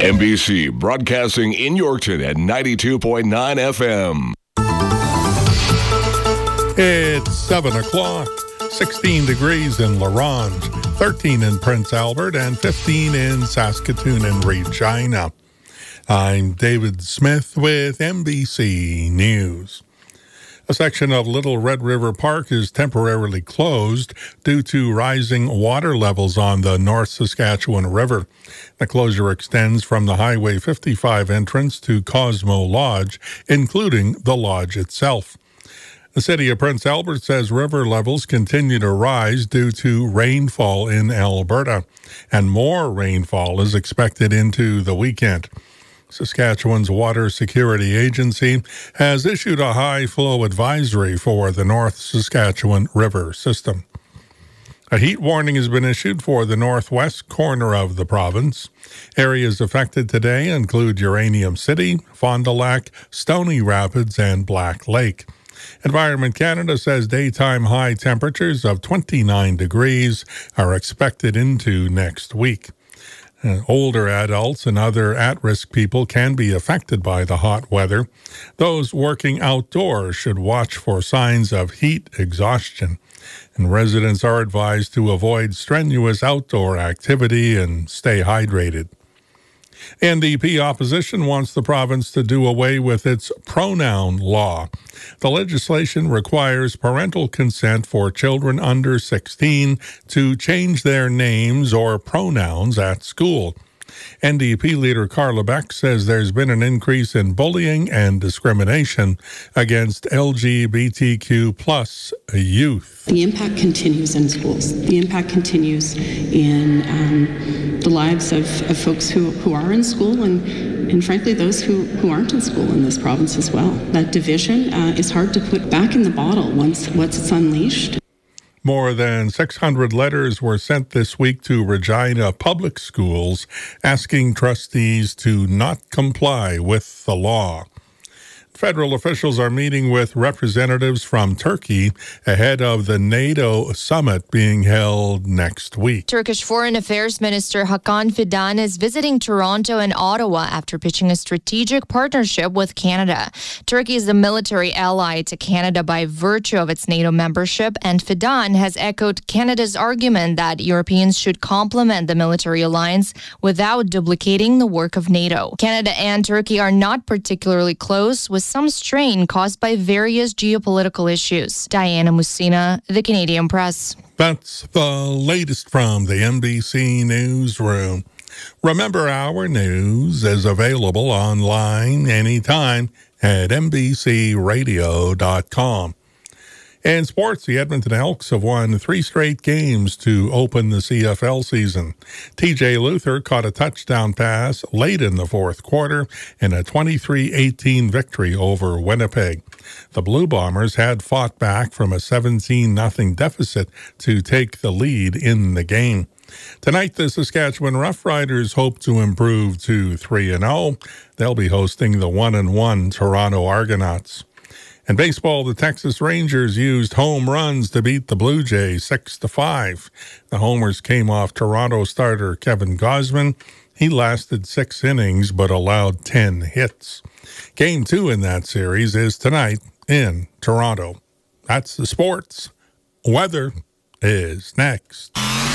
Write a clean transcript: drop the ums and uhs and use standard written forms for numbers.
NBC broadcasting in Yorkton at 92.9 FM. It's 7 o'clock, 16 degrees in La Ronge, 13 in Prince Albert, and 15 in Saskatoon and Regina. I'm David Smith with NBC News. A section of Little Red River Park is temporarily closed due to rising water levels on the North Saskatchewan River. The closure extends from the Highway 55 entrance to Cosmo Lodge, including the lodge itself. The city of Prince Albert says river levels continue to rise due to rainfall in Alberta, and more rainfall is expected into the weekend. Saskatchewan's Water Security Agency has issued a high flow advisory for the North Saskatchewan River system. A heat warning has been issued for the northwest corner of the province. Areas affected today include Uranium City, Fond du Lac, Stony Rapids, and Black Lake. Environment Canada says daytime high temperatures of 29 degrees are expected into next week. Older adults and other at-risk people can be affected by the hot weather. Those working outdoors should watch for signs of heat exhaustion. And residents are advised to avoid strenuous outdoor activity and stay hydrated. NDP opposition wants the province to do away with its pronoun law. The legislation requires parental consent for children under 16 to change their names or pronouns at school. NDP leader Carla Beck says there's been an increase in bullying and discrimination against LGBTQ plus youth. The impact continues in schools. The impact continues in the lives of folks who are in school and frankly, those who aren't in school in this province as well. That division is hard to put back in the bottle once it's unleashed. More than 600 letters were sent this week to Regina Public Schools asking trustees to not comply with the law. Federal officials are meeting with representatives from Turkey ahead of the NATO summit being held next week. Turkish Foreign Affairs Minister Hakan Fidan is visiting Toronto and Ottawa after pitching a strategic partnership with Canada. Turkey is a military ally to Canada by virtue of its NATO membership, and Fidan has echoed Canada's argument that Europeans should complement the military alliance without duplicating the work of NATO. Canada and Turkey are not particularly close, with some strain caused by various geopolitical issues. Diana Musina, The Canadian Press. That's the latest from the NBC Newsroom. Remember, our news is available online anytime at NBCRadio.com. In sports, the Edmonton Elks have won 3 straight games to open the CFL season. TJ Luther caught a touchdown pass late in the fourth quarter in a 23-18 victory over Winnipeg. The Blue Bombers had fought back from a 17-0 deficit to take the lead in the game. Tonight, the Saskatchewan Roughriders hope to improve to 3-0. They'll be hosting the 1-1 Toronto Argonauts. In baseball, the Texas Rangers used home runs to beat the Blue Jays 6-5. The homers came off Toronto starter Kevin Gausman. He lasted 6 innings but allowed 10 hits. Game 2 in that series is tonight in Toronto. That's the sports. Weather is next.